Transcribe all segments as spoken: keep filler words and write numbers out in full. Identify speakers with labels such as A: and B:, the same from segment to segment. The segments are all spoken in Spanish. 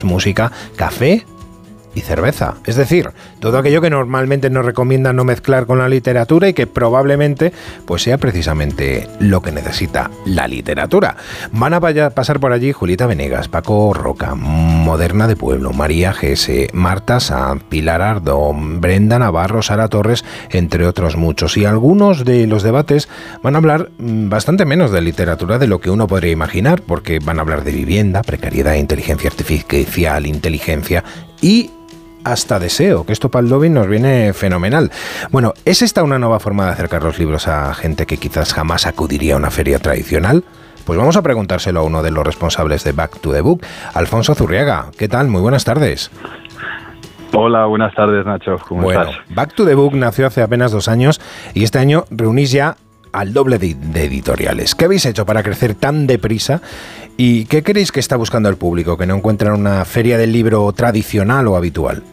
A: música, café y cerveza. Es decir, todo aquello que normalmente nos recomiendan no mezclar con la literatura y que probablemente pues sea precisamente lo que necesita la literatura. Van a pasar por allí Julieta Venegas, Paco Roca, Moderna de Pueblo, María Gese, Marta Sanz, Pilar Ardó, Brenda Navarro, Sara Torres, entre otros muchos. Y algunos de los debates van a hablar bastante menos de literatura de lo que uno podría imaginar, porque van a hablar de vivienda, precariedad, inteligencia artificial, inteligencia y hasta deseo, que esto para el lobby nos viene fenomenal. Bueno, ¿es esta una nueva forma de acercar los libros a gente que quizás jamás acudiría a una feria tradicional? Pues vamos a preguntárselo a uno de los responsables de Back to the Book, Alfonso Zurriaga. ¿Qué tal? Muy buenas tardes.
B: Hola, buenas tardes, Nacho. ¿Cómo
A: bueno,
B: estás?
A: Back to the Book nació hace apenas dos años y este año reunís ya al doble de, de editoriales. ¿Qué habéis hecho para crecer tan deprisa? ¿Y qué creéis que está buscando el público que no encuentra en una feria del libro tradicional o habitual?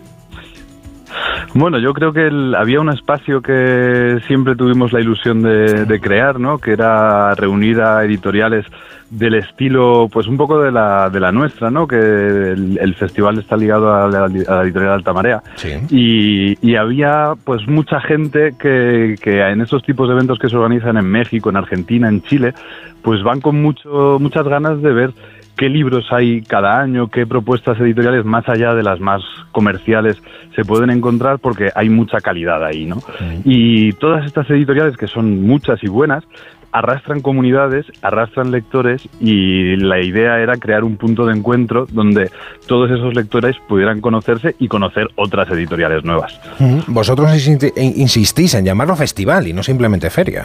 B: Bueno, yo creo que el, había un espacio que siempre tuvimos la ilusión de, de crear, ¿no? Que era reunir a editoriales del estilo, pues un poco de la de la nuestra, ¿no? Que el, el festival está ligado a la, a la editorial Alta Marea.
A: Sí.
B: Y, y había pues mucha gente que, que en estos tipos de eventos que se organizan en México, en Argentina, en Chile, pues van con mucho muchas ganas de ver qué libros hay cada año, qué propuestas editoriales más allá de las más comerciales se pueden encontrar, porque hay mucha calidad ahí, ¿no? Sí. Y todas estas editoriales, que son muchas y buenas, arrastran comunidades, arrastran lectores, y la idea era crear un punto de encuentro donde todos esos lectores pudieran conocerse y conocer otras editoriales nuevas.
A: Vosotros insistís en llamarlo festival y no simplemente feria.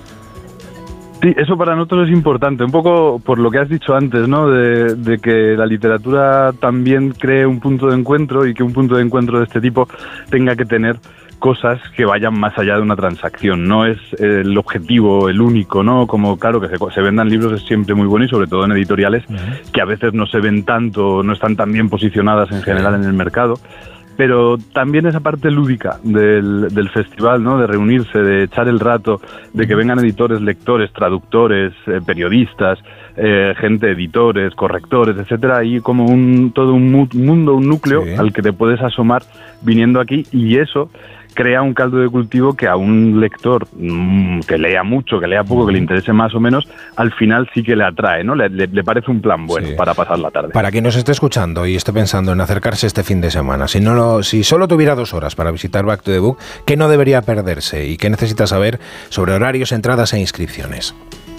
B: Sí, eso para nosotros es importante, un poco por lo que has dicho antes, ¿no? De, de que la literatura también cree un punto de encuentro, y que un punto de encuentro de este tipo tenga que tener cosas que vayan más allá de una transacción. No es el objetivo, el único, ¿no? Como, claro, que se, se vendan libros es siempre muy bueno, y sobre todo en editoriales uh-huh. que a veces no se ven tanto, no están tan bien posicionadas en general en el mercado. Pero también esa parte lúdica del, del festival, ¿no? De reunirse, de echar el rato, de que vengan editores, lectores, traductores, eh, periodistas, eh, gente, editores, correctores, etcétera, y como un todo un mundo, un núcleo sí. al que te puedes asomar viniendo aquí, y eso crea un caldo de cultivo que a un lector mmm, que lea mucho, que lea poco, que le interese más o menos, al final sí que le atrae, ¿no? Le, le, le parece un plan bueno sí. para pasar la tarde.
A: Para quien nos esté escuchando y esté pensando en acercarse este fin de semana, si no lo, si solo tuviera dos horas para visitar Back to the Book, ¿qué no debería perderse y qué necesita saber sobre horarios, entradas e inscripciones?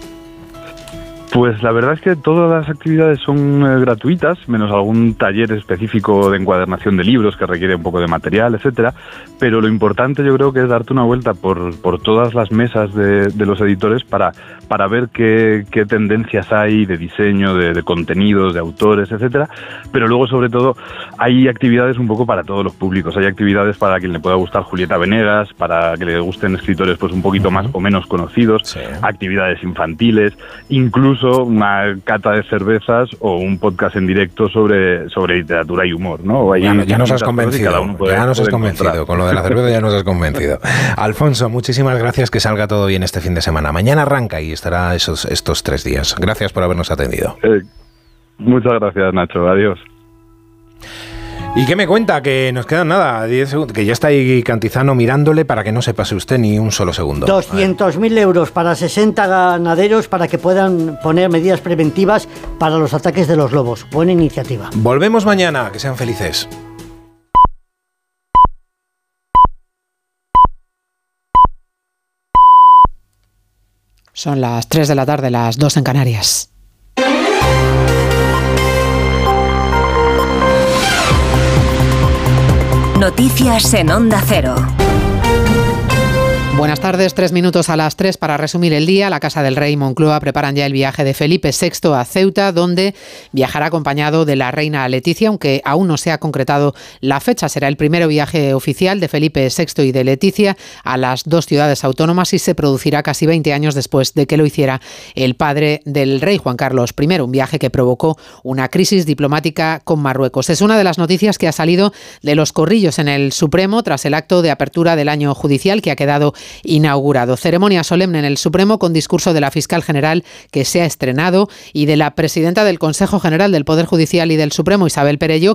B: Pues la verdad es que todas las actividades son eh, gratuitas, menos algún taller específico de encuadernación de libros que requiere un poco de material, etcétera. Pero lo importante yo creo que es darte una vuelta por, por todas las mesas de, de los editores para, para ver qué, qué tendencias hay de diseño, de, de contenidos, de autores, etcétera. Pero luego, sobre todo, hay actividades un poco para todos los públicos. Hay actividades para quien le pueda gustar Julieta Venegas, para que le gusten escritores pues un poquito más o menos conocidos, sí. actividades infantiles, incluso una cata de cervezas o un podcast en directo sobre, sobre literatura y humor, ¿no?
A: Ya, ya nos has convencido, puede, ya nos has convencido, con lo de la cerveza ya nos has convencido. Alfonso, muchísimas gracias, que salga todo bien este fin de semana. Mañana arranca y estará esos, estos tres días. Gracias por habernos atendido.
B: Eh, muchas gracias, Nacho. Adiós.
A: ¿Y qué me cuenta? Que nos quedan nada, diez segundos, que ya está ahí Cantizano mirándole para que no se pase usted ni un solo segundo.
C: doscientos mil euros para sesenta ganaderos para que puedan poner medidas preventivas para los ataques de los lobos. Buena iniciativa.
A: Volvemos mañana, que sean felices.
D: Son las tres de la tarde, las dos en Canarias.
E: Noticias en Onda Cero.
D: Buenas tardes, tres minutos a las tres para resumir el día. La Casa del Rey y Moncloa preparan ya el viaje de Felipe sexto a Ceuta, donde viajará acompañado de la reina Leticia, aunque aún no se ha concretado la fecha. Será el primero viaje oficial de Felipe sexto y de Leticia a las dos ciudades autónomas y se producirá casi veinte años después de que lo hiciera el padre del rey, Juan Carlos primero, un viaje que provocó una crisis diplomática con Marruecos. Es una de las noticias que ha salido de los corrillos en el Supremo tras el acto de apertura del año judicial que ha quedado inaugurado. Ceremonia solemne en el Supremo con discurso de la fiscal general que se ha estrenado y de la presidenta del Consejo General del Poder Judicial y del Supremo, Isabel Perelló,